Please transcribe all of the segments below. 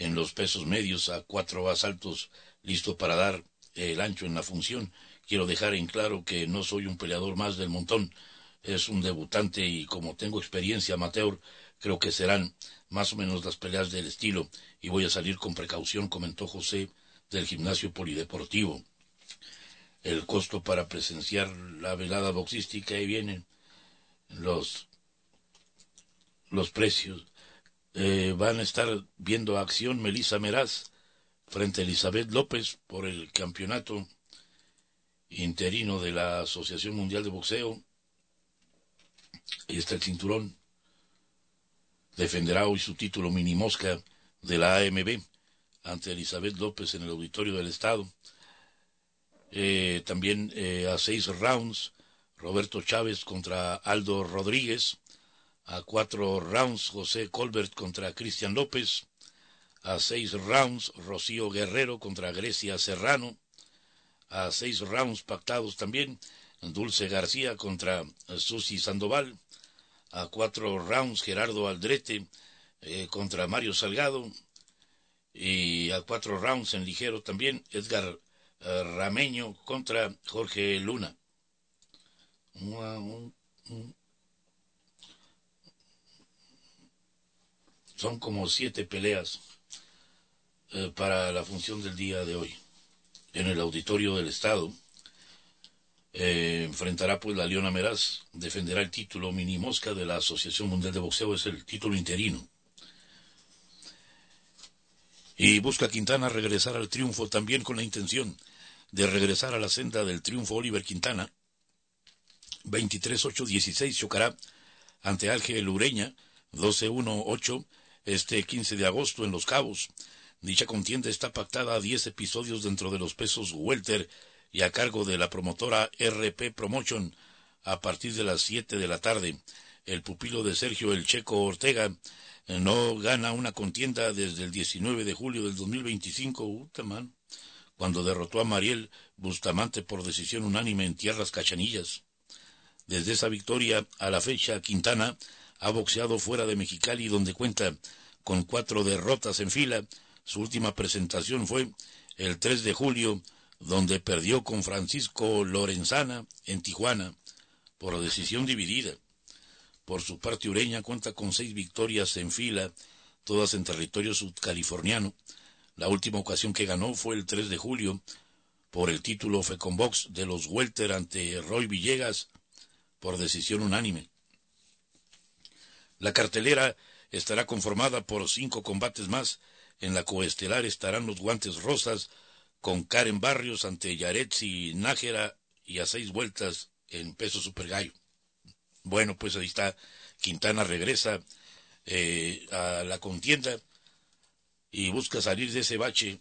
en los pesos medios a 4 asaltos, listo para dar el ancho en la función. Quiero dejar en claro que no soy un peleador más del montón, es un debutante y como tengo experiencia amateur, creo que serán más o menos las peleas del estilo y voy a salir con precaución, comentó José del gimnasio polideportivo. El costo para presenciar la velada boxística, ahí vienen los, los precios. Van a estar viendo acción Melissa Meraz frente a Elizabeth López por el campeonato interino de la Asociación Mundial de Boxeo. Ahí está el cinturón. Defenderá hoy su título mini mosca de la AMB ante Elizabeth López en el Auditorio del Estado. También a 6 rounds, Roberto Chávez contra Aldo Rodríguez. A 4 rounds, José Colbert contra Cristian López. A 6 rounds, Rocío Guerrero contra Grecia Serrano. A 6 rounds pactados también, Dulce García contra Susi Sandoval. A 4 rounds, Gerardo Aldrete contra Mario Salgado. Y a 4 rounds en ligero también, Edgar Rameño contra Jorge Luna. Son como 7 peleas para la función del día de hoy. En el Auditorio del Estado enfrentará pues la Leona Meraz, defenderá el título mini mosca de la Asociación Mundial de Boxeo, es el título interino. Y busca Quintana regresar al triunfo también con la intención de regresar a la senda del triunfo. Oliver Quintana, 23-8-16, chocará ante Ángel Ureña, 12-1-8, este 15 de agosto en Los Cabos. Dicha contienda está pactada a 10 episodios dentro de los pesos welter y a cargo de la promotora RP Promotion a partir de las 7 de la tarde. El pupilo de Sergio El Checo Ortega no gana una contienda desde el 19 de julio del 2025, cuando derrotó a Mariel Bustamante por decisión unánime en tierras cachanillas. Desde esa victoria a la fecha, Quintana ha boxeado fuera de Mexicali, donde cuenta con 4 derrotas en fila. Su última presentación fue el 3 de julio, donde perdió con Francisco Lorenzana en Tijuana por decisión dividida. Por su parte, Ureña cuenta con 6 victorias en fila, todas en territorio sudcaliforniano. La última ocasión que ganó fue el 3 de julio por el título Fecombox de los welter ante Roy Villegas por decisión unánime. La cartelera estará conformada por 5 combates más. En la coestelar estarán los guantes rosas con Karen Barrios ante Yaretsi Nájera y a 6 vueltas en peso super gallo. Bueno, pues ahí está, Quintana regresa a la contienda y busca salir de ese bache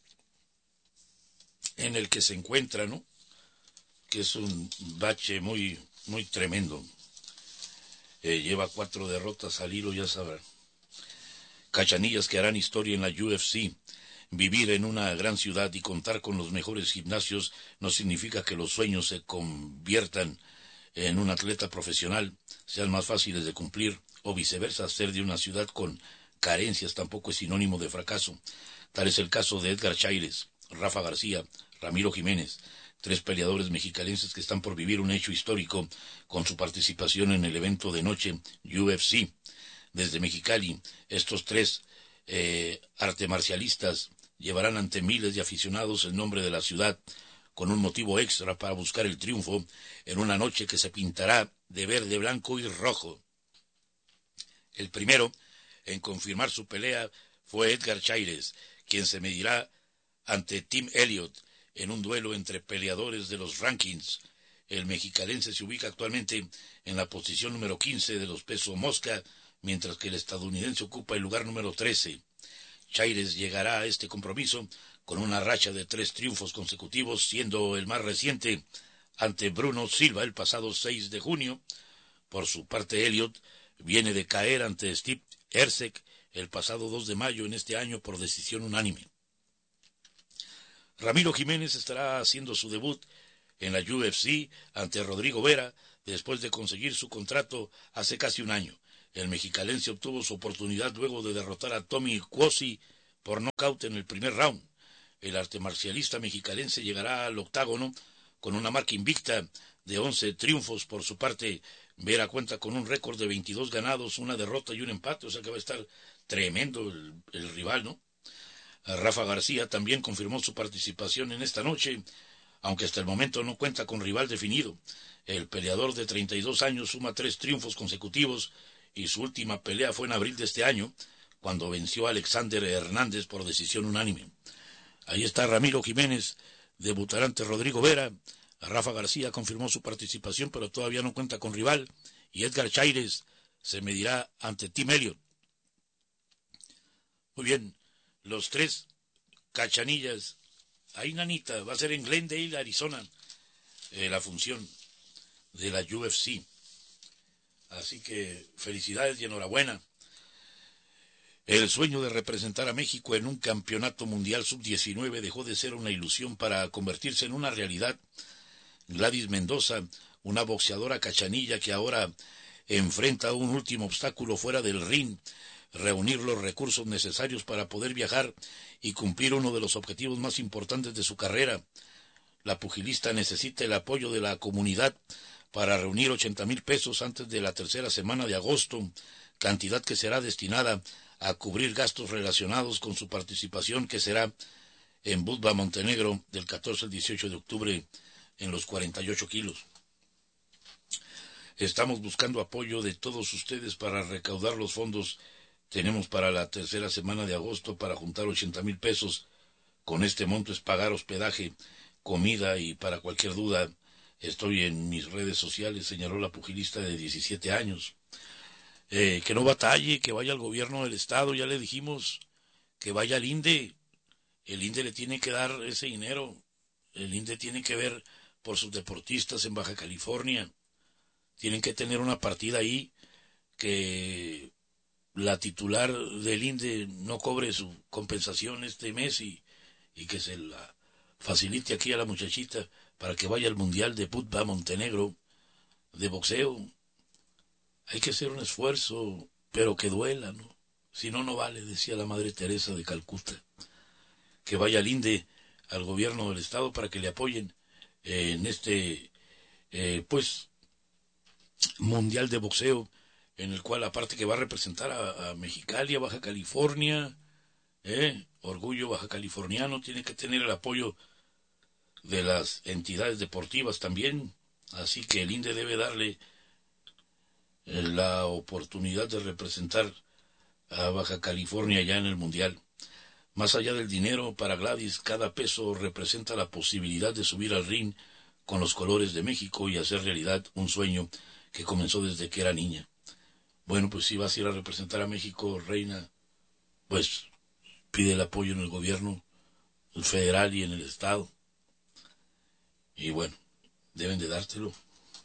en el que se encuentra, ¿no? Que es un bache muy, muy tremendo. Lleva 4 derrotas al hilo, ya sabrán. Cachanillas que harán historia en la UFC. Vivir en una gran ciudad y contar con los mejores gimnasios no significa que los sueños se conviertan en un atleta profesional, sean más fáciles de cumplir, o viceversa. Ser de una ciudad con carencias tampoco es sinónimo de fracaso. Tal es el caso de Edgar Chaires, Rafa García, Ramiro Jiménez, 3 peleadores mexicalenses que están por vivir un hecho histórico con su participación en el evento de noche UFC. Desde Mexicali, estos 3 artemarcialistas llevarán ante miles de aficionados el nombre de la ciudad, con un motivo extra para buscar el triunfo en una noche que se pintará de verde, blanco y rojo. El primero en confirmar su pelea fue Edgar Chaires, quien se medirá ante Tim Elliott en un duelo entre peleadores de los rankings. El mexicalense se ubica actualmente en la posición número 15 de los pesos mosca, mientras que el estadounidense ocupa el lugar número 13. Chaires llegará a este compromiso con una racha de 3 triunfos consecutivos, siendo el más reciente ante Bruno Silva el pasado 6 de junio. Por su parte, Elliott viene de caer ante Steve Erceg el pasado 2 de mayo en este año por decisión unánime. Ramiro Jiménez estará haciendo su debut en la UFC ante Rodrigo Vera después de conseguir su contrato hace casi un año. El mexicalense obtuvo su oportunidad luego de derrotar a Tommy Cuozzi por nocaut en el primer round. El arte marcialista mexicalense llegará al octágono con una marca invicta de 11 triunfos. Por su parte, Vera cuenta con un récord de 22 ganados, una derrota y un empate, o sea que va a estar tremendo el rival, ¿no? Rafa García también confirmó su participación en esta noche, aunque hasta el momento no cuenta con rival definido. El peleador de 32 años suma 3 triunfos consecutivos y su última pelea fue en abril de este año, cuando venció a Alexander Hernández por decisión unánime. Ahí está Ramiro Jiménez, debutará ante Rodrigo Vera. Rafa García confirmó su participación, pero todavía no cuenta con rival. Y Edgar Chaires se medirá ante Tim Elliott. Muy bien, los 3 cachanillas. Ahí, nanita, va a ser en Glendale, Arizona, la función de la UFC. Así que felicidades y enhorabuena. El sueño de representar a México en un campeonato mundial sub-19 dejó de ser una ilusión para convertirse en una realidad. Gladys Mendoza, una boxeadora cachanilla que ahora enfrenta un último obstáculo fuera del ring, reunir los recursos necesarios para poder viajar y cumplir uno de los objetivos más importantes de su carrera. La pugilista necesita el apoyo de la comunidad para reunir 80,000 pesos antes de la tercera semana de agosto, cantidad que será destinada a cubrir gastos relacionados con su participación, que será en Budva, Montenegro, del 14 al 18 de octubre, en los 48 kilos. Estamos buscando apoyo de todos ustedes para recaudar los fondos. Tenemos para la tercera semana de agosto para juntar 80,000 pesos. Con este monto es pagar hospedaje, comida, y para cualquier duda estoy en mis redes sociales, señaló la pugilista de 17 años. Que no batalle, que vaya al gobierno del estado, ya le dijimos, que vaya al INDE. El INDE le tiene que dar ese dinero. El INDE tiene que ver por sus deportistas en Baja California. Tienen que tener una partida ahí, que la titular del INDE no cobre su compensación este mes y que se la facilite aquí a la muchachita para que vaya al Mundial de Budva, Montenegro, de boxeo. Hay que hacer un esfuerzo, pero que duela, ¿no? Si no, no vale, decía la Madre Teresa de Calcuta. Que vaya al INDE, al gobierno del estado, para que le apoyen en este, mundial de boxeo, en el cual, aparte que va a representar a Mexicali, a Baja California, orgullo baja californiano, tiene que tener el apoyo de las entidades deportivas también. Así que el INDE debe darle la oportunidad de representar a Baja California ya en el mundial. Más allá del dinero, para Gladys, cada peso representa la posibilidad de subir al ring con los colores de México y hacer realidad un sueño que comenzó desde que era niña. Bueno, pues si vas a ir a representar a México, reina, pues pide el apoyo en el gobierno federal y en el estado. Y bueno, deben de dártelo.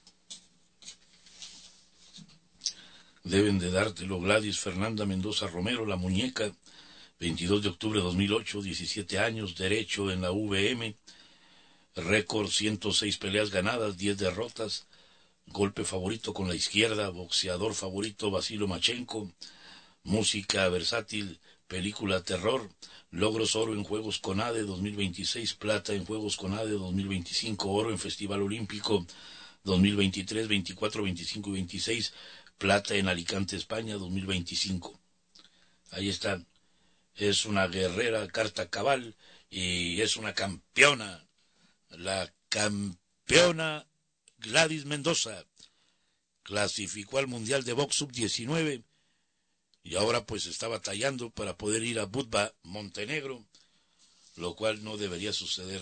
Deben de dártelo. Gladys Fernanda Mendoza Romero, la muñeca, 22 de octubre de 2008, 17 años, derecho en la VM, récord 106 peleas ganadas, 10 derrotas, golpe favorito con la izquierda, boxeador favorito Vasilo Machenko, música versátil, película terror, logros oro en Juegos CONADE 2026, plata en Juegos CONADE 2025, oro en Festival Olímpico 2023, 24, 25 y 26, plata en Alicante, España 2025. Ahí está. Es una guerrera, carta cabal, y es una campeona. La campeona Gladys Mendoza clasificó al Mundial de Box Sub-19 y ahora pues está batallando para poder ir a Budva, Montenegro, lo cual no debería suceder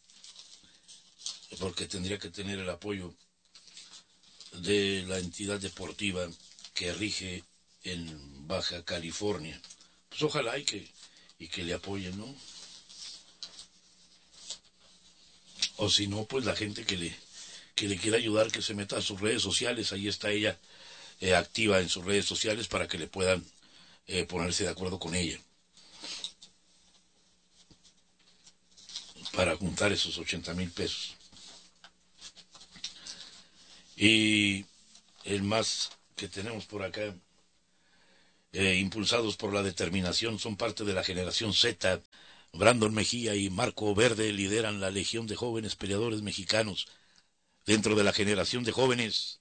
porque tendría que tener el apoyo de la entidad deportiva que rige en Baja California. Pues ojalá y que le apoyen, ¿no? O si no, pues la gente que le quiera ayudar, que se meta a sus redes sociales. Ahí está ella activa en sus redes sociales para que le puedan ponerse de acuerdo con ella para juntar esos 80,000 pesos. Y el más que tenemos por acá, impulsados por la determinación, son parte de la generación Z. Brandon Mejía y Marco Verde lideran la legión de jóvenes peleadores mexicanos. Dentro de la generación de jóvenes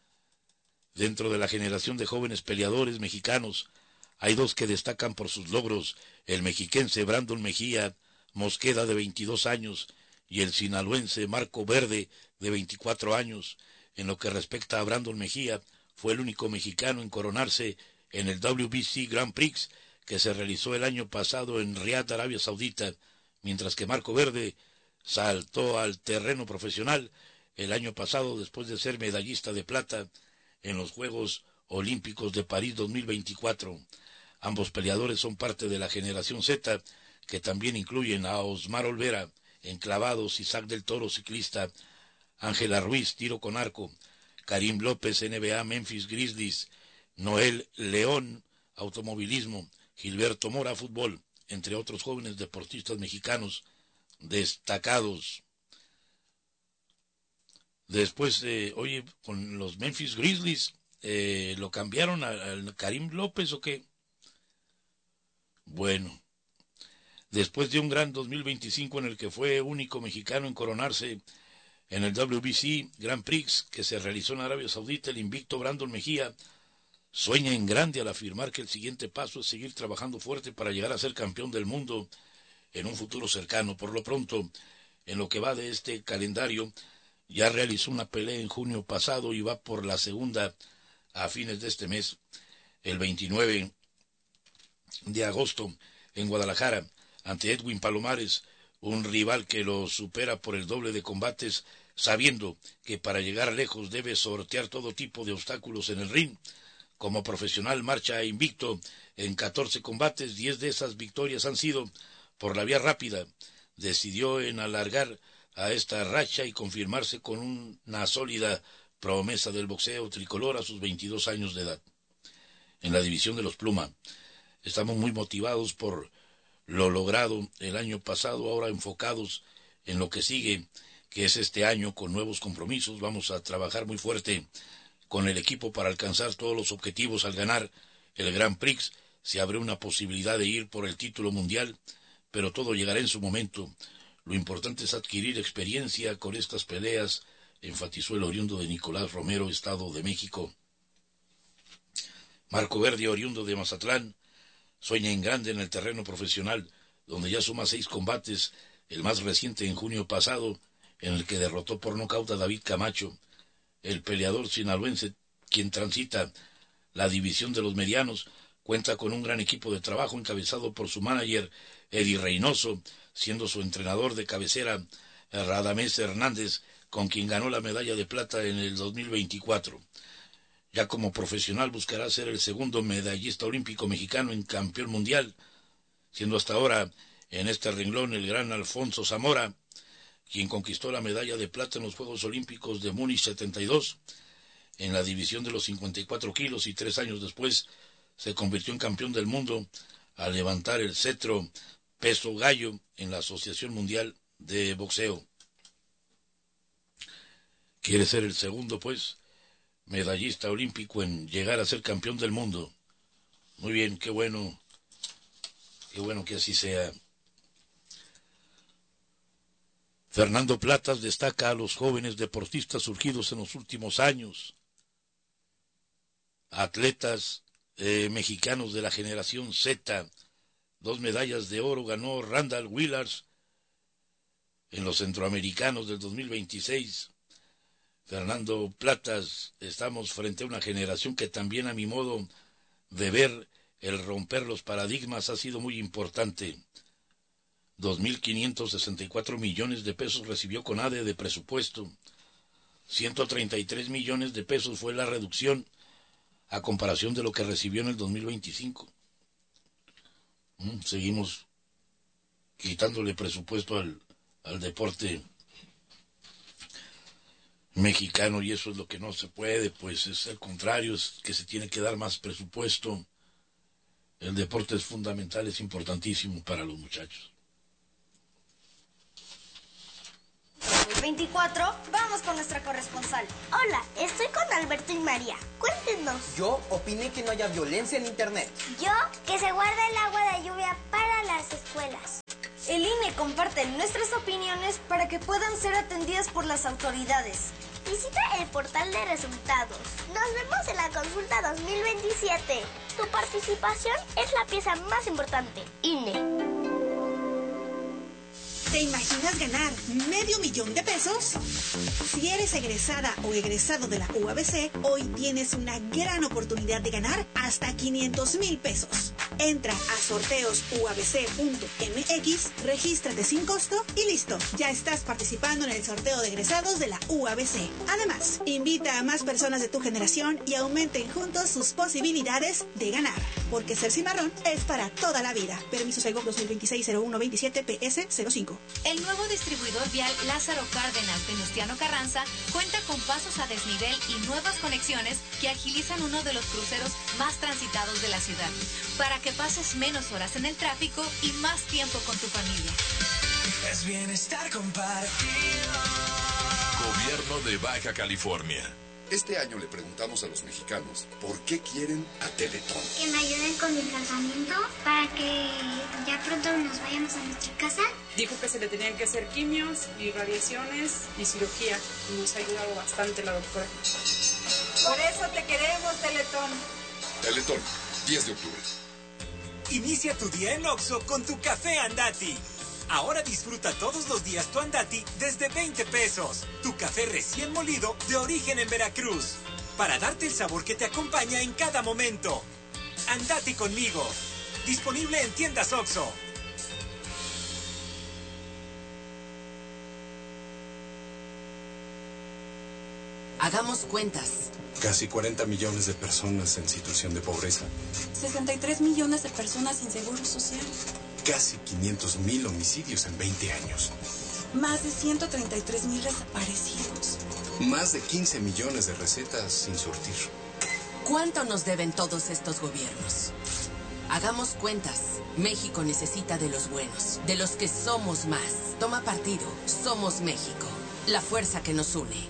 peleadores mexicanos, hay dos que destacan por sus logros: el mexiquense Brandon Mejía Mosqueda, de 22 años, y el sinaloense Marco Verde, de 24 años. En lo que respecta a Brandon Mejía, fue el único mexicano en coronarse en el WBC Grand Prix, que se realizó el año pasado en Riad, Arabia Saudita, mientras que Marco Verde saltó al terreno profesional el año pasado después de ser medallista de plata en los Juegos Olímpicos de París 2024. Ambos peleadores son parte de la generación Z, que también incluyen a Osmar Olvera en clavados, Isaac del Toro, ciclista, Ángela Ruiz, tiro con arco, Karim López, NBA, Memphis Grizzlies, Noel León, automovilismo, Gilberto Mora, fútbol, entre otros jóvenes deportistas mexicanos destacados. Después, oye, con los Memphis Grizzlies, ¿lo cambiaron a Karim López o qué? Bueno, después de un gran 2025 en el que fue único mexicano en coronarse en el WBC Grand Prix que se realizó en Arabia Saudita, el invicto Brandon Mejía sueña en grande al afirmar que el siguiente paso es seguir trabajando fuerte para llegar a ser campeón del mundo en un futuro cercano. Por lo pronto, en lo que va de este calendario, ya realizó una pelea en junio pasado y va por la segunda a fines de este mes, el 29 de agosto, en Guadalajara, ante Edwin Palomares, un rival que lo supera por el doble de combates, sabiendo que para llegar lejos debe sortear todo tipo de obstáculos en el ring. Como profesional marcha invicto en 14 combates, 10 de esas victorias han sido por la vía rápida. Decidió en alargar a esta racha y confirmarse con una sólida promesa del boxeo tricolor a sus 22 años de edad. En la división de los pluma, estamos muy motivados por lo logrado el año pasado, ahora enfocados en lo que sigue, que es este año con nuevos compromisos. Vamos a trabajar muy fuerte con el equipo para alcanzar todos los objetivos. Al ganar el Grand Prix se abre una posibilidad de ir por el título mundial, pero todo llegará en su momento. Lo importante es adquirir experiencia con estas peleas, enfatizó el oriundo de Nicolás Romero, Estado de México. Marco Verde, oriundo de Mazatlán, sueña en grande en el terreno profesional, donde ya suma 6 combates, el más reciente en junio pasado, en el que derrotó por nocaut a David Camacho. El peleador sinaloense, quien transita la división de los medianos, cuenta con un gran equipo de trabajo encabezado por su manager Eddie Reynoso, siendo su entrenador de cabecera Radamés Hernández, con quien ganó la medalla de plata en el 2024. Ya como profesional buscará ser el segundo medallista olímpico mexicano en campeón mundial, siendo hasta ahora en este renglón el gran Alfonso Zamora, quien conquistó la medalla de plata en los Juegos Olímpicos de Múnich 72, en la división de los 54 kilos, y 3 años después se convirtió en campeón del mundo al levantar el cetro peso gallo en la Asociación Mundial de Boxeo. Quiere ser el segundo, pues, medallista olímpico en llegar a ser campeón del mundo. Muy bien, qué bueno que así sea. Fernando Platas destaca a los jóvenes deportistas surgidos en los últimos años, atletas mexicanos de la generación Z. 2 medallas de oro ganó Randall Willars en los centroamericanos del 2026. Fernando Platas, estamos frente a una generación que también, a mi modo de ver, el romper los paradigmas ha sido muy importante. 2.564 millones de pesos recibió CONADE de presupuesto. 133 millones de pesos fue la reducción a comparación de lo que recibió en el 2025. Seguimos quitándole presupuesto al deporte mexicano, y eso es lo que no se puede, pues es al contrario, es que se tiene que dar más presupuesto. El deporte es fundamental, es importantísimo para los muchachos. 2024, vamos con nuestra corresponsal. Hola, estoy con Alberto y María. Cuéntenos. Yo opiné que no haya violencia en internet. Yo, que se guarde el agua de lluvia para las escuelas. El INE comparte nuestras opiniones para que puedan ser atendidas por las autoridades. Visita el portal de resultados. Nos vemos en la consulta 2027. Tu participación es la pieza más importante. INE. ¿Te imaginas ganar $500,000 de pesos? Si eres egresada o egresado de la UABC, hoy tienes una gran oportunidad de ganar hasta $500,000 pesos. Entra a sorteosuabc.mx, regístrate sin costo y listo. Ya estás participando en el sorteo de egresados de la UABC. Además, invita a más personas de tu generación y aumenten juntos sus posibilidades de ganar. Porque ser cimarrón es para toda la vida. Permiso Segov 2026-0127 PS05. El nuevo distribuidor vial Lázaro Cárdenas Venustiano Carranza cuenta con pasos a desnivel y nuevas conexiones que agilizan uno de los cruceros más transitados de la ciudad, para que pases menos horas en el tráfico y más tiempo con tu familia. Es bienestar compartido. Gobierno de Baja California. Este año le preguntamos a los mexicanos por qué quieren a Teletón. Que me ayuden con mi tratamiento para que ya pronto nos vayamos a nuestra casa. Dijo que se le tenían que hacer quimios y radiaciones y cirugía. Y nos ha ayudado bastante la doctora. Por eso te queremos, Teletón. Teletón, 10 de octubre. Inicia tu día en Oxxo con tu café Andati. Ahora disfruta todos los días tu Andati desde 20 pesos. Tu café recién molido de origen en Veracruz. Para darte el sabor que te acompaña en cada momento. Andati conmigo. Disponible en tiendas Oxxo. Hagamos cuentas. Casi 40 millones de personas en situación de pobreza. 63 millones de personas sin seguro social. Casi 500,000 homicidios en 20 años. Más de 133,000 desaparecidos. Más de 15 millones de recetas sin surtir. ¿Cuánto nos deben todos estos gobiernos? Hagamos cuentas. México necesita de los buenos, de los que somos más. Toma partido. Somos México. La fuerza que nos une.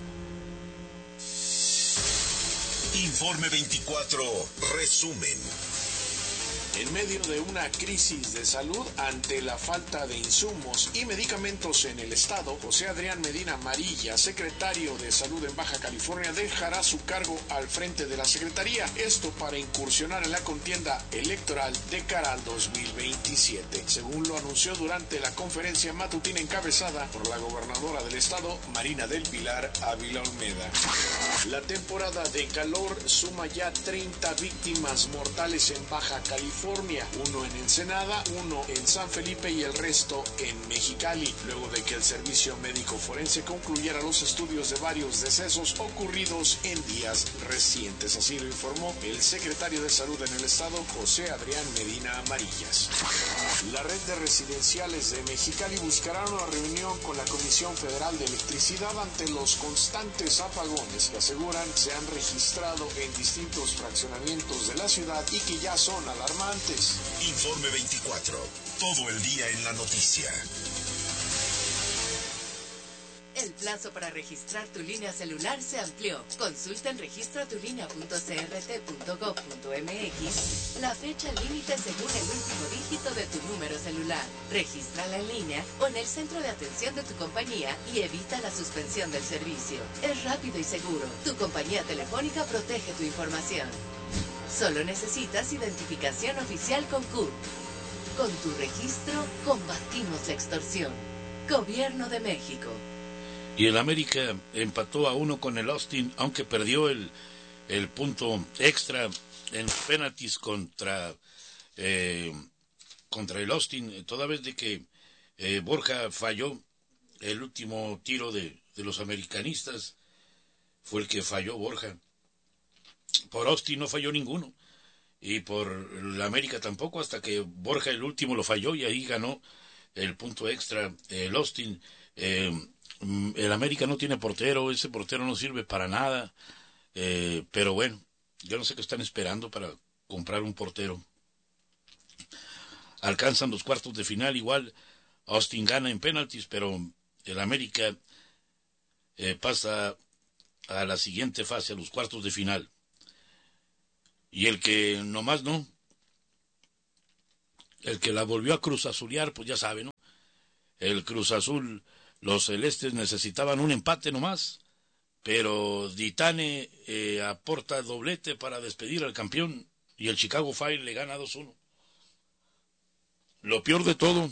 Informe 24, resumen. En medio de una crisis de salud ante la falta de insumos y medicamentos en el estado, José Adrián Medina Amarilla, secretario de Salud en Baja California, dejará su cargo al frente de la Secretaría, esto para incursionar en la contienda electoral de cara al 2027, según lo anunció durante la conferencia matutina encabezada por la gobernadora del estado, Marina del Pilar Ávila Olmeda. La temporada de calor suma ya 30 víctimas mortales en Baja California, uno en Ensenada, uno en San Felipe y el resto en Mexicali, luego de que el servicio médico forense concluyera los estudios de varios decesos ocurridos en días recientes. Así lo informó el secretario de Salud en el estado, José Adrián Medina Amarillas. La red de residenciales de Mexicali buscará una reunión con la Comisión Federal de Electricidad ante los constantes apagones que aseguran se han registrado en distintos fraccionamientos de la ciudad y que ya son alarmantes. Informe 24. Todo el día en la noticia. El plazo para registrar tu línea celular se amplió. Consulta en registrotulínea.crt.gov.mx la fecha límite según el último dígito de tu número celular. Regístrala en línea o en el centro de atención de tu compañía y evita la suspensión del servicio. Es rápido y seguro. Tu compañía telefónica protege tu información. Solo necesitas identificación oficial con CURP. Con tu registro, combatimos la extorsión. Gobierno de México. Y el América empató a 1 con el Austin, aunque perdió el punto extra en penaltis contra el Austin, toda vez de que Borja falló el último tiro de los americanistas. Fue el que falló Borja. Por Austin no falló ninguno, y por la América tampoco, hasta que Borja el último lo falló y ahí ganó el punto extra el Austin. El América no tiene portero, ese portero no sirve para nada, pero bueno, yo no sé qué están esperando para comprar un portero. Alcanzan los cuartos de final, igual Austin gana en penaltis, pero el América pasa a la siguiente fase, a los cuartos de final. Y el que nomás no, el que la volvió a Cruz Azulear, pues ya sabe, ¿no? El Cruz Azul, los celestes necesitaban un empate nomás, pero Ditane aporta doblete para despedir al campeón y el Chicago Fire le gana 2-1. Lo peor de todo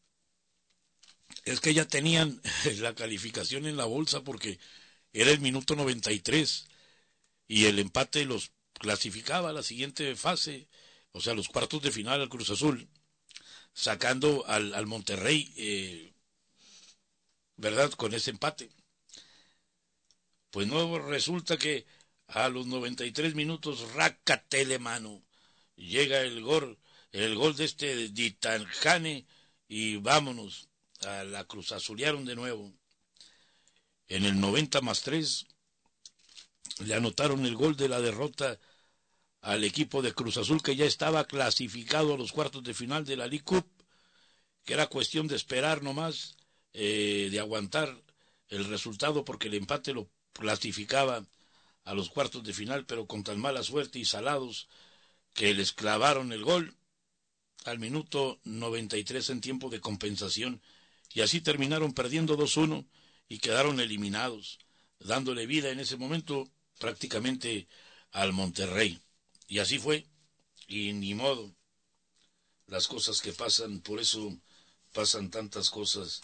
es que ya tenían la calificación en la bolsa porque era el minuto 93 y el empate los clasificaba a la siguiente fase, o sea, los cuartos de final al Cruz Azul, sacando al Monterrey, ¿verdad?, con ese empate. Pues no, resulta que a los 93 minutos, rácatele mano, llega el gol de este Ditanjane y vámonos, a la Cruz Azulearon de nuevo. En el 90+3 le anotaron el gol de la derrota al equipo de Cruz Azul, que ya estaba clasificado a los cuartos de final de la League Cup, que era cuestión de esperar nomás, de aguantar el resultado, porque el empate lo clasificaba a los cuartos de final, pero con tan mala suerte y salados que les clavaron el gol al minuto 93 en tiempo de compensación, y así terminaron perdiendo 2-1 y quedaron eliminados, dándole vida en ese momento prácticamente al Monterrey. Y así fue, y ni modo, las cosas que pasan, por eso pasan tantas cosas.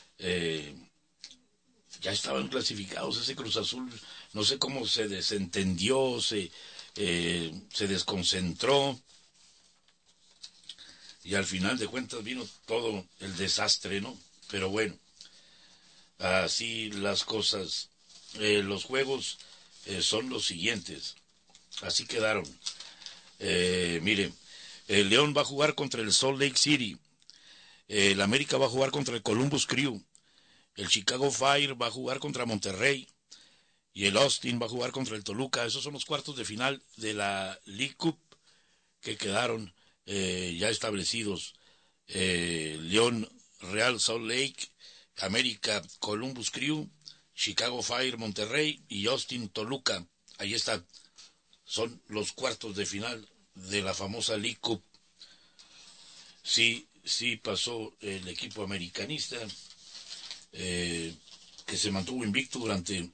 Ya estaban clasificados, ese Cruz Azul, no sé cómo se desentendió, se desconcentró, y al final de cuentas vino todo el desastre, ¿no? Pero bueno, así las cosas. Los juegos son los siguientes, así quedaron. Mire, el León va a jugar contra el Salt Lake City, el América va a jugar contra el Columbus Crew, el Chicago Fire va a jugar contra Monterrey y el Austin va a jugar contra el Toluca. Esos son los cuartos de final de la League Cup que quedaron ya establecidos. León, Real Salt Lake, América, Columbus Crew, Chicago Fire, Monterrey y Austin, Toluca. Ahí está. Son los cuartos de final de la famosa League Cup. Sí pasó el equipo americanista, que se mantuvo invicto durante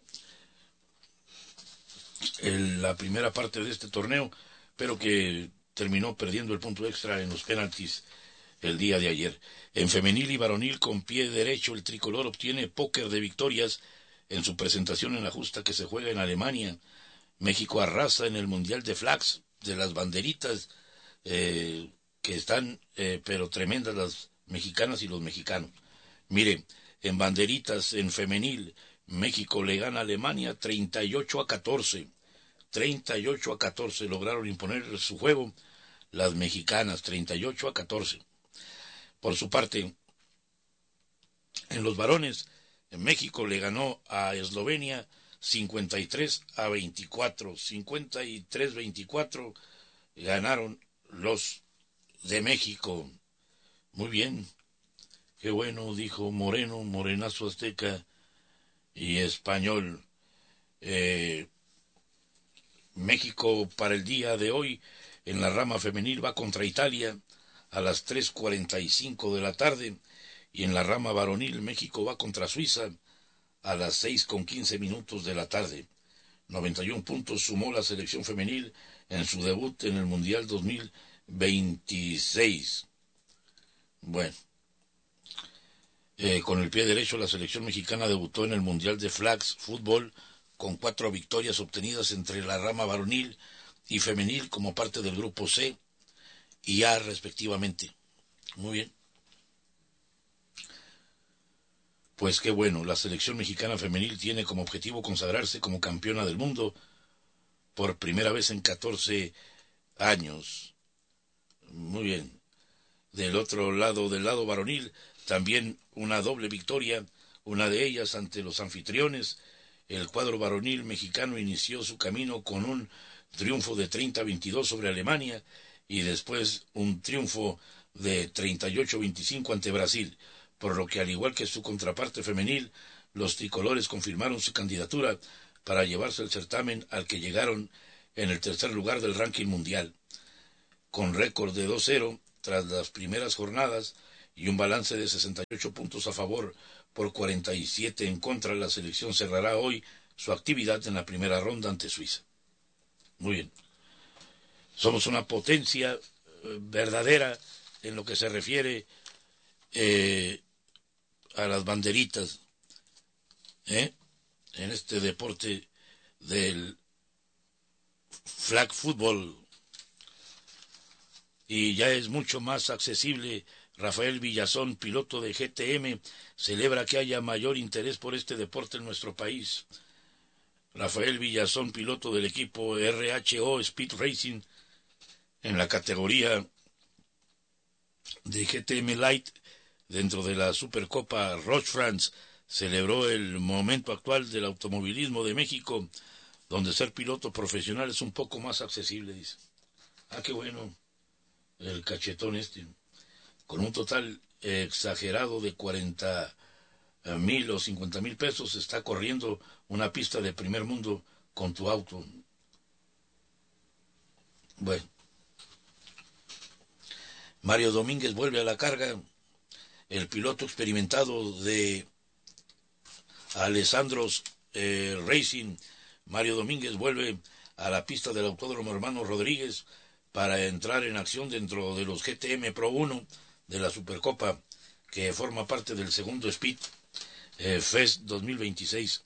la primera parte de este torneo, pero que terminó perdiendo el punto extra en los penaltis el día de ayer. En femenil y varonil con pie derecho, el tricolor obtiene póker de victorias en su presentación en la justa que se juega en Alemania. México arrasa en el Mundial de Flags, de las banderitas, que están, pero tremendas las mexicanas y los mexicanos. Mire, en banderitas, en femenil, México le gana a Alemania 38-14. 38-14 lograron imponer su juego las mexicanas, 38-14. Por su parte, en los varones, México le ganó a Eslovenia 53-24. 53-24 ganaron los de México. Muy bien. Qué bueno, dijo Moreno, morenazo azteca y español. México para el día de hoy en la rama femenil va contra Italia a las 3:45 de la tarde, y en la rama varonil México va contra Suiza a las 6:15 de la tarde. 91 puntos sumó la selección femenil en su debut en el Mundial 2026. Bueno, con el pie derecho la selección mexicana debutó en el Mundial de Flags Fútbol con 4 victorias obtenidas entre la rama varonil y femenil como parte del grupo C y A respectivamente. Muy bien. Pues qué bueno, la selección mexicana femenil tiene como objetivo consagrarse como campeona del mundo por primera vez en 14 años. Muy bien. Del otro lado, del lado varonil, también una doble victoria, una de ellas ante los anfitriones. El cuadro varonil mexicano inició su camino con un triunfo de 30-22 sobre Alemania y después un triunfo de 38-25 ante Brasil, por lo que al igual que su contraparte femenil, los tricolores confirmaron su candidatura para llevarse el certamen, al que llegaron en el tercer lugar del ranking mundial. Con récord de 2-0 tras las primeras jornadas y un balance de 68 puntos a favor por 47 en contra, la selección cerrará hoy su actividad en la primera ronda ante Suiza. Muy bien. Somos una potencia verdadera en lo que se refiere a las banderitas, en este deporte del flag football, y ya es mucho más accesible. Rafael Villazón, piloto de GTM, celebra que haya mayor interés por este deporte en nuestro país. Rafael Villazón, piloto del equipo RHO Speed Racing, en la categoría de GTM Light, dentro de la Supercopa Roche France, celebró el momento actual del automovilismo de México, donde ser piloto profesional es un poco más accesible, dice. Ah, qué bueno, el cachetón este, con un total exagerado de 40,000 o 50,000 pesos, está corriendo una pista de primer mundo con tu auto. Bueno, Mario Domínguez vuelve a la carga. El piloto experimentado de Alessandros Racing, Mario Domínguez, vuelve a la pista del Autódromo Hermano Rodríguez para entrar en acción dentro de los GTM Pro 1 de la Supercopa, que forma parte del segundo Speed Fest 2026.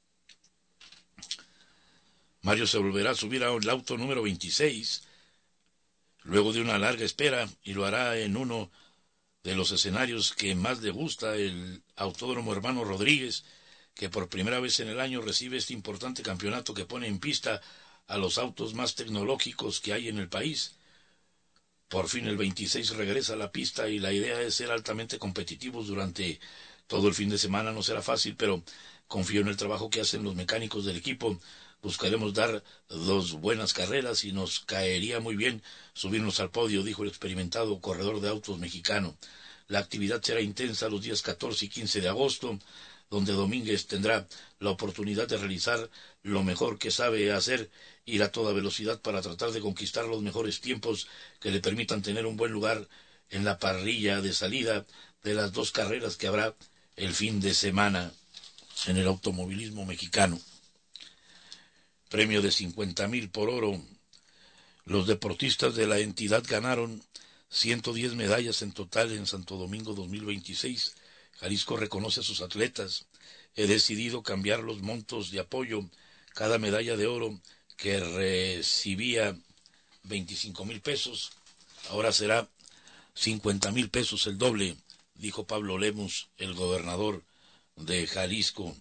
Mario se volverá a subir al auto número 26 luego de una larga espera, y lo hará en uno de los escenarios que más le gusta, el Autódromo Hermano Rodríguez, que por primera vez en el año recibe este importante campeonato que pone en pista a los autos más tecnológicos que hay en el país. Por fin el 26 regresa a la pista, y la idea es ser altamente competitivos durante todo el fin de semana. No será fácil, pero confío en el trabajo que hacen los mecánicos del equipo. Buscaremos dar 2 buenas carreras y nos caería muy bien subirnos al podio, dijo el experimentado corredor de autos mexicano. La actividad será intensa los días 14 y 15 de agosto, donde Domínguez tendrá la oportunidad de realizar lo mejor que sabe hacer, ir a toda velocidad para tratar de conquistar los mejores tiempos que le permitan tener un buen lugar en la parrilla de salida de las 2 carreras que habrá el fin de semana en el automovilismo mexicano. Premio de 50,000 por oro. Los deportistas de la entidad ganaron 110 medallas en total en Santo Domingo 2026. Jalisco reconoce a sus atletas. He decidido cambiar los montos de apoyo. Cada medalla de oro, que recibía 25,000 pesos, ahora será 50,000 pesos, el doble, dijo Pablo Lemus, el gobernador de Jalisco.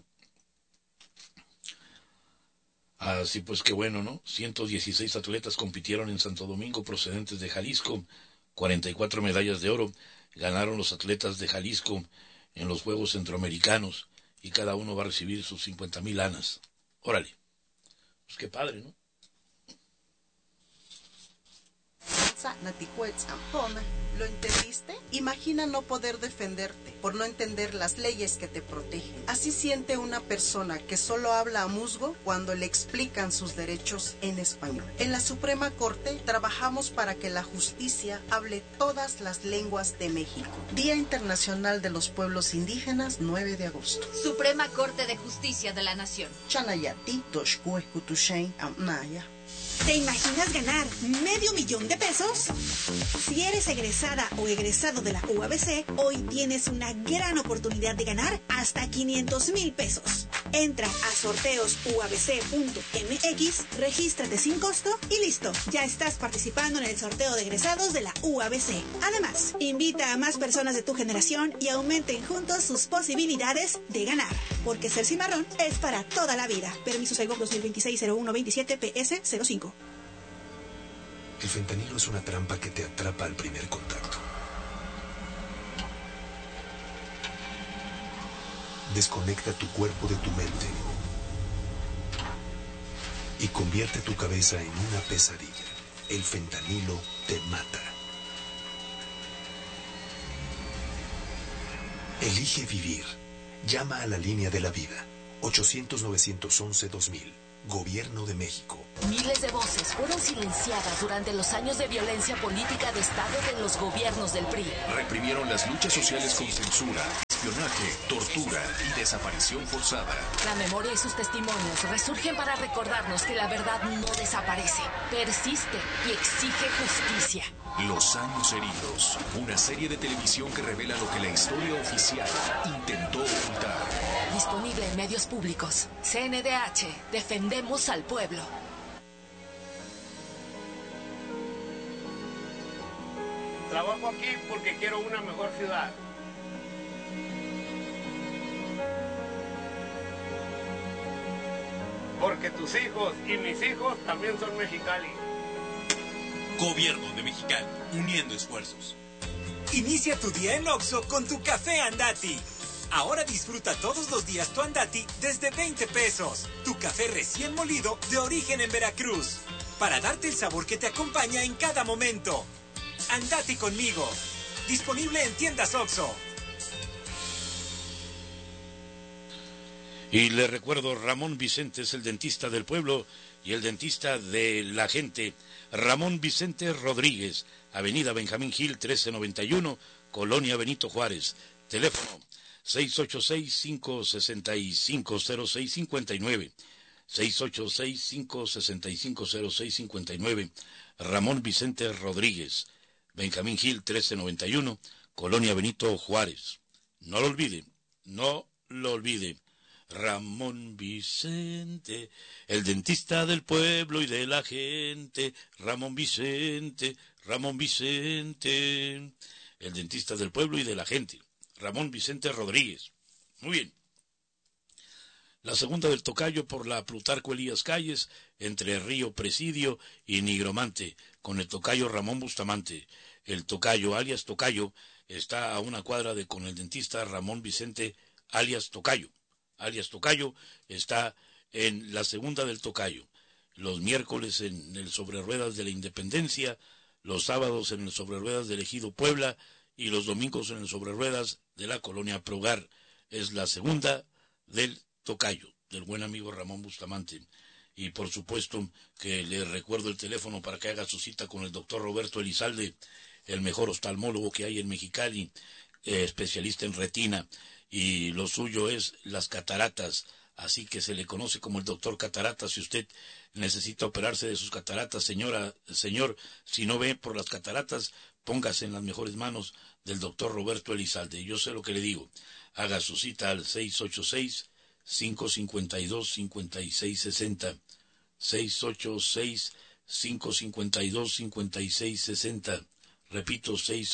Así pues, qué bueno, ¿no? 116 atletas compitieron en Santo Domingo procedentes de Jalisco. 44 medallas de oro ganaron los atletas de Jalisco en los Juegos Centroamericanos, y cada uno va a recibir sus 50,000 lanas. Órale. Pues qué padre, ¿no? ¿Lo entendiste? Imagina no poder defenderte por no entender las leyes que te protegen. Así siente una persona que solo habla a musgo cuando le explican sus derechos en español. En la Suprema Corte trabajamos para que la justicia hable todas las lenguas de México. Día Internacional de los Pueblos Indígenas, 9 de agosto. Suprema Corte de Justicia de la Nación. Chanayati, Toshkueskutushen, Amnaya. ¿Te imaginas ganar $500,000 de pesos? Si eres egresada o egresado de la UABC, hoy tienes una gran oportunidad de ganar hasta 500,000 pesos. Entra a sorteosuabc.mx, regístrate sin costo y listo. Ya estás participando en el sorteo de egresados de la UABC. Además, invita a más personas de tu generación y aumenten juntos sus posibilidades de ganar. Porque ser cimarrón es para toda la vida. Permiso Segov 2026-0127 PS05. El fentanilo es una trampa que te atrapa al primer contacto. Desconecta tu cuerpo de tu mente y convierte tu cabeza en una pesadilla. El fentanilo te mata. Elige vivir. Llama a la línea de la vida. 800-911-2000. Gobierno de México. Miles de voces fueron silenciadas durante los años de violencia política de Estado de los gobiernos del PRI. Reprimieron las luchas sociales con censura, espionaje, tortura y desaparición forzada. La memoria y sus testimonios resurgen para recordarnos que la verdad no desaparece, persiste y exige justicia. Los años heridos. Una serie de televisión que revela lo que la historia oficial intentó ocultar. Disponible en medios públicos. CNDH. Defendemos al pueblo. Trabajo aquí porque quiero una mejor ciudad. Porque tus hijos y mis hijos también son Mexicali. Gobierno de Mexicali, uniendo esfuerzos. Inicia tu día en Oxxo con tu café Andati. Ahora disfruta todos los días tu Andati desde 20 pesos. Tu café recién molido de origen en Veracruz. Para darte el sabor que te acompaña en cada momento. Andati conmigo. Disponible en tiendas Oxxo. Y le recuerdo, Ramón Vicente es el dentista del pueblo y el dentista de la gente. Ramón Vicente Rodríguez, Avenida Benjamín Gil, 1391, Colonia Benito Juárez. Teléfono 686-565-0659. 686-565-0659. Ramón Vicente Rodríguez, Benjamín Gil, 1391, Colonia Benito Juárez. No lo olvide, no lo olvide. Ramón Vicente, el dentista del pueblo y de la gente. Ramón Vicente, el dentista del pueblo y de la gente. Ramón Vicente Rodríguez. Muy bien. La segunda del Tocayo por la Plutarco Elías Calles, entre Río Presidio y Nigromante, con el Tocayo Ramón Bustamante. El Tocayo, alias Tocayo, está a una cuadra de con el dentista Ramón Vicente, alias Tocayo. Alias Tocayo está en la segunda del Tocayo. Los miércoles en el Sobre Ruedas de la Independencia, los sábados en el Sobre Ruedas del Ejido Puebla y los domingos en el Sobre Ruedas de la Colonia Progar. Es la segunda del Tocayo, del buen amigo Ramón Bustamante. Y por supuesto que le recuerdo el teléfono para que haga su cita con el doctor Roberto Elizalde, el mejor oftalmólogo que hay en Mexicali, especialista en retina, y lo suyo es las cataratas, así que se le conoce como el doctor Cataratas. Si usted necesita operarse de sus cataratas, señor, si no ve por las cataratas, póngase en las mejores manos del doctor Roberto Elizalde. Yo sé lo que le digo, haga su cita al 686-552-5660, 686-552-5660, repito,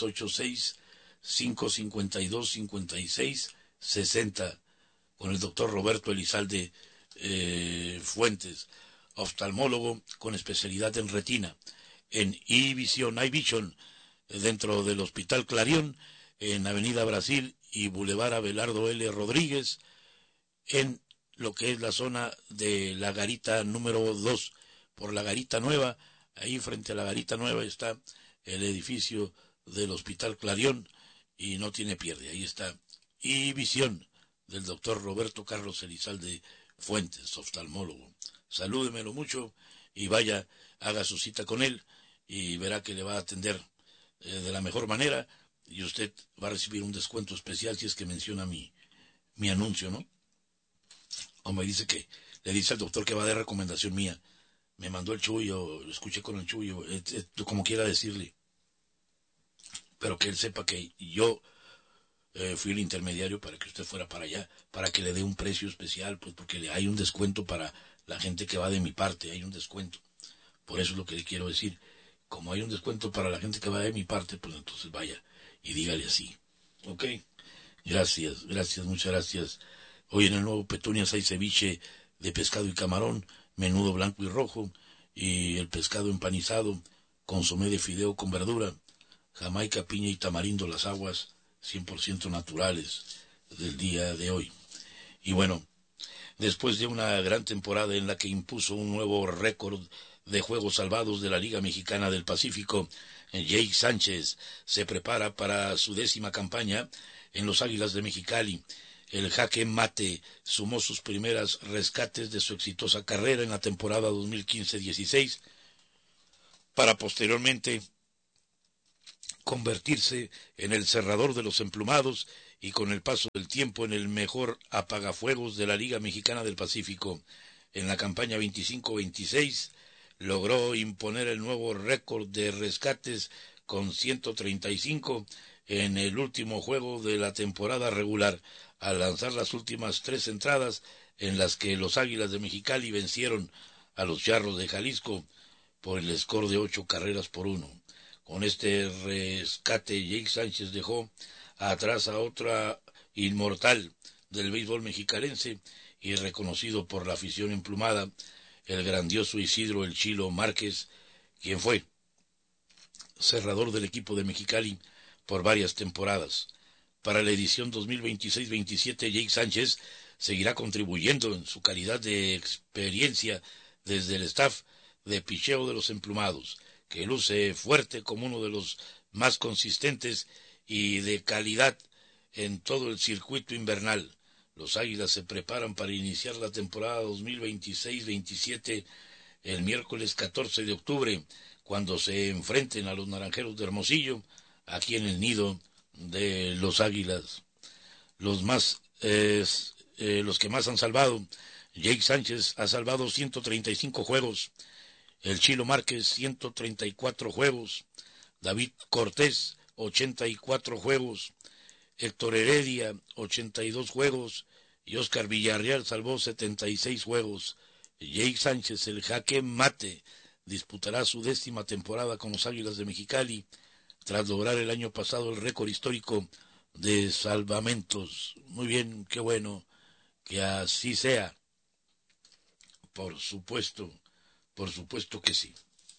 686-552-5660, con el doctor Roberto Elizalde Fuentes, oftalmólogo con especialidad en retina, en iVision, dentro del Hospital Clarión, en Avenida Brasil y Boulevard Abelardo L. Rodríguez, en lo que es la zona de la Garita número 2, por la Garita Nueva. Ahí frente a la Garita Nueva está el edificio del Hospital Clarión y no tiene pierde, ahí está iVision del doctor Roberto Carlos Elizalde Fuentes, oftalmólogo. Salúdemelo mucho y vaya, haga su cita con él y verá que le va a atender de la mejor manera y usted va a recibir un descuento especial si es que menciona mi anuncio, ¿no? O me dice que, le dice al doctor que va de recomendación mía. Me mandó el Chuyo, lo escuché con el Chuyo, como quiera decirle. Pero que él sepa que yo fui el intermediario para que usted fuera para allá, para que le dé un precio especial, pues porque hay un descuento para la gente que va de mi parte, hay un descuento. Por eso es lo que le quiero decir. Como hay un descuento para la gente que va de mi parte, pues entonces vaya y dígale así. ¿Ok? Gracias, muchas gracias. Hoy en el Nuevo Petunias hay ceviche de pescado y camarón, menudo blanco y rojo, y el pescado empanizado, consomé de fideo con verdura, jamaica, piña y tamarindo, las aguas 100% naturales del día de hoy. Y bueno, después de una gran temporada en la que impuso un nuevo récord de juegos salvados de la Liga Mexicana del Pacífico, Jake Sánchez se prepara para su 10ª campaña en los Águilas de Mexicali. el jaque mate sumó sus primeras rescates de su exitosa carrera en la temporada 2015-16, para posteriormente convertirse en el cerrador de los emplumados y con el paso del tiempo en el mejor apagafuegos de la Liga Mexicana del Pacífico. En la campaña 25-26 logró imponer el nuevo récord de rescates con 135 en el último juego de la temporada regular, al lanzar las últimas 3 entradas en las que los Águilas de Mexicali vencieron a los Charros de Jalisco por el score de 8-1. Con este rescate, Jake Sánchez dejó atrás a otra inmortal del béisbol mexicalense y reconocido por la afición emplumada, el grandioso Isidro El Chilo Márquez, quien fue cerrador del equipo de Mexicali por varias temporadas. Para la edición 2026-27, Jake Sánchez seguirá contribuyendo en su calidad de experiencia desde el staff de picheo de los emplumados, que luce fuerte como uno de los más consistentes y de calidad en todo el circuito invernal. Los Águilas se preparan para iniciar la temporada 2026-27 el miércoles 14 de octubre, cuando se enfrenten a los Naranjeros de Hermosillo, aquí en el nido de los Águilas. Los que más han salvado: Jake Sánchez ha salvado 135 juegos, el Chilo Márquez 134 juegos, David Cortés 84 juegos, Héctor Heredia 82 juegos y Oscar Villarreal salvó 76 juegos. Jake Sánchez, el jaque mate, disputará su 10ª temporada con los Águilas de Mexicali, tras lograr el año pasado el récord histórico de salvamentos. Muy bien, qué bueno que así sea. Por supuesto que sí.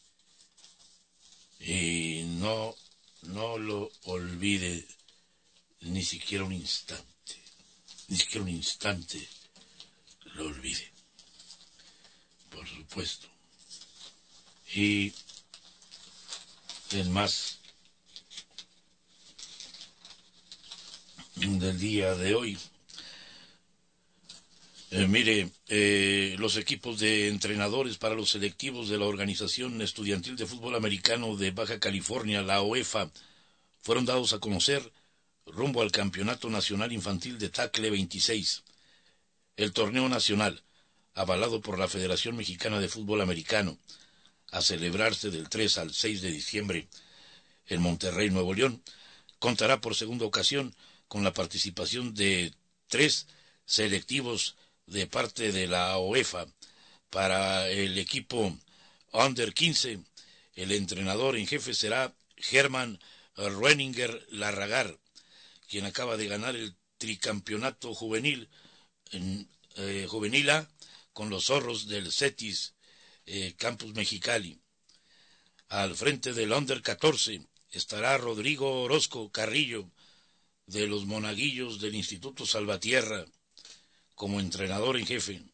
Y no lo olvide ni siquiera un instante lo olvide. Por supuesto. Y el más del día de hoy. Los equipos de entrenadores para los selectivos de la Organización Estudiantil de Fútbol Americano de Baja California, la OEFA, fueron dados a conocer rumbo al Campeonato Nacional Infantil de Tackle 26. El torneo nacional, avalado por la Federación Mexicana de Fútbol Americano, a celebrarse del 3 al 6 de diciembre en Monterrey, Nuevo León, contará por segunda ocasión con la participación de 3 selectivos de parte de la OEFA. Para el equipo Under 15, el entrenador en jefe será Germán Rueninger Larragar, quien acaba de ganar el tricampeonato juvenil A con los Zorros del Cetis Campus Mexicali. Al frente del Under 14 estará Rodrigo Orozco Carrillo, de los Monaguillos del Instituto Salvatierra, como entrenador en jefe.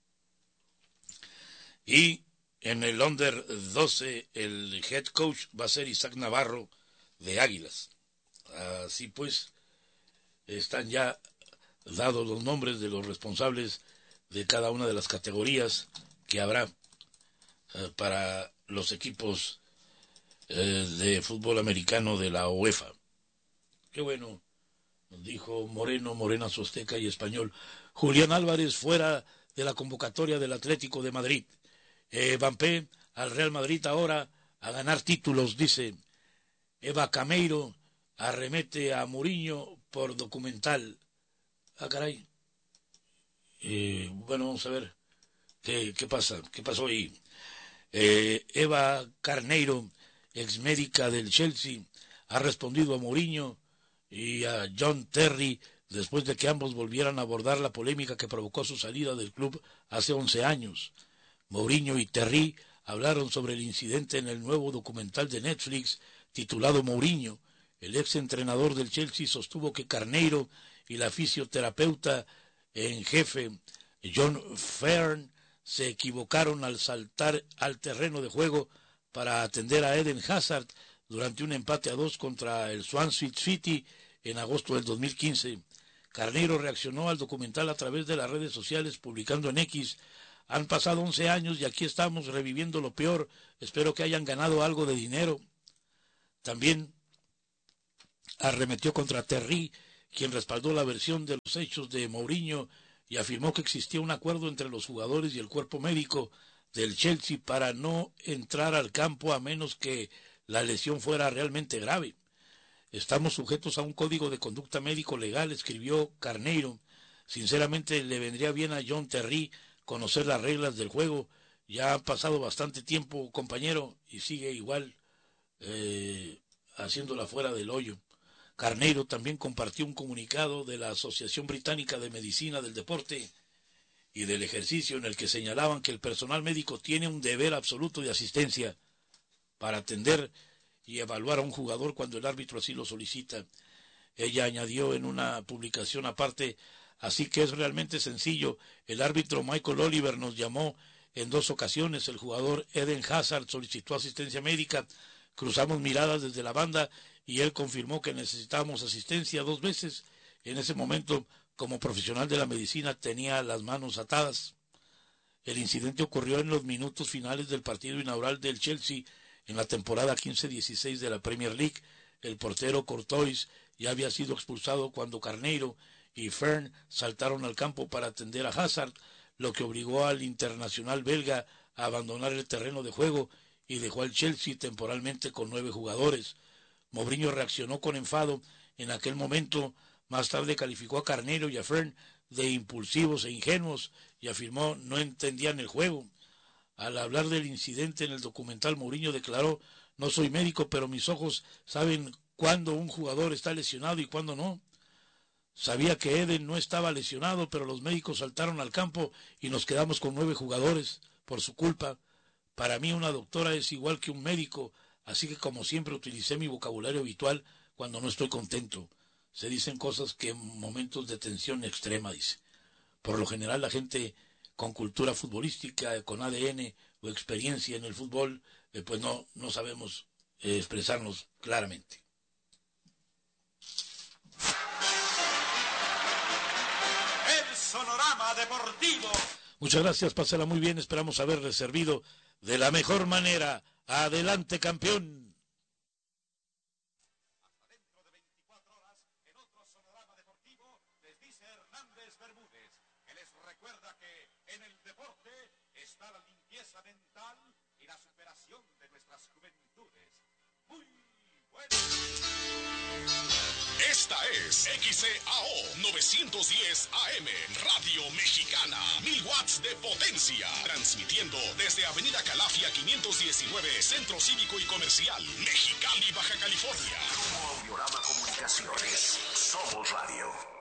Y en el Under 12 el head coach va a ser Isaac Navarro, de Águilas. Así pues, están ya dados los nombres de los responsables de cada una de las categorías que habrá para los equipos de fútbol americano de la UEFA. Qué bueno, nos dijo Morena Sosteca y Español. Julián Álvarez fuera de la convocatoria del Atlético de Madrid. Mbappé al Real Madrid ahora a ganar títulos, dice. Eva Cameiro arremete a Mourinho por documental. Caray. Bueno, vamos a ver qué pasa, qué pasó ahí. Eva Carneiro, ex médica del Chelsea, ha respondido a Mourinho y a John Terry después de que ambos volvieran a abordar la polémica que provocó su salida del club hace 11 años. Mourinho y Terry hablaron sobre el incidente en el nuevo documental de Netflix titulado Mourinho. El ex entrenador del Chelsea sostuvo que Carneiro y la fisioterapeuta en jefe John Fern se equivocaron al saltar al terreno de juego para atender a Eden Hazard durante un empate a 2 contra el Swansea City en agosto del 2015. Carneiro reaccionó al documental a través de las redes sociales, publicando en X: han pasado 11 años y aquí estamos reviviendo lo peor, espero que hayan ganado algo de dinero. También arremetió contra Terry, quien respaldó la versión de los hechos de Mourinho y afirmó que existía un acuerdo entre los jugadores y el cuerpo médico del Chelsea para no entrar al campo a menos que la lesión fuera realmente grave. Estamos sujetos a un código de conducta médico legal, escribió Carneiro. Sinceramente le vendría bien a John Terry conocer las reglas del juego. Ya ha pasado bastante tiempo, compañero, y sigue igual haciéndola fuera del hoyo. Carneiro también compartió un comunicado de la Asociación Británica de Medicina del Deporte y del Ejercicio en el que señalaban que el personal médico tiene un deber absoluto de asistencia para atender y evaluar a un jugador cuando el árbitro así lo solicita. Ella añadió en una publicación aparte: así que es realmente sencillo, el árbitro Michael Oliver nos llamó en 2 ocasiones, el jugador Eden Hazard solicitó asistencia médica, cruzamos miradas desde la banda y él confirmó que necesitábamos asistencia 2 veces. En ese momento, como profesional de la medicina, tenía las manos atadas. El incidente ocurrió en los minutos finales del partido inaugural del Chelsea en la temporada 15-16 de la Premier League. El portero Courtois ya había sido expulsado cuando Carneiro y Fern saltaron al campo para atender a Hazard, lo que obligó al internacional belga a abandonar el terreno de juego y dejó al Chelsea temporalmente con 9 jugadores. Mourinho reaccionó con enfado en aquel momento. Más tarde calificó a Carneiro y a Fern de impulsivos e ingenuos y afirmó no entendían el juego. Al hablar del incidente en el documental, Mourinho declaró: no soy médico, pero mis ojos saben cuándo un jugador está lesionado y cuándo no. Sabía que Eden no estaba lesionado, pero los médicos saltaron al campo y nos quedamos con 9 jugadores por su culpa. Para mí una doctora es igual que un médico, así que como siempre utilicé mi vocabulario habitual cuando no estoy contento. Se dicen cosas que en momentos de tensión extrema, dice. Por lo general la gente con cultura futbolística, con ADN o experiencia en el fútbol, pues no sabemos expresarnos claramente. El Sonorama Deportivo. Muchas gracias, pásala muy bien, esperamos haberle servido de la mejor manera. Adelante, campeón. Recuerda que en el deporte está la limpieza mental y la superación de nuestras juventudes. Muy bueno. Esta es XCAO 910 AM, Radio Mexicana, 1000 watts de potencia, transmitiendo desde Avenida Calafia 519, Centro Cívico y Comercial, Mexicali, Baja California. Audiorama Comunicaciones, somos radio.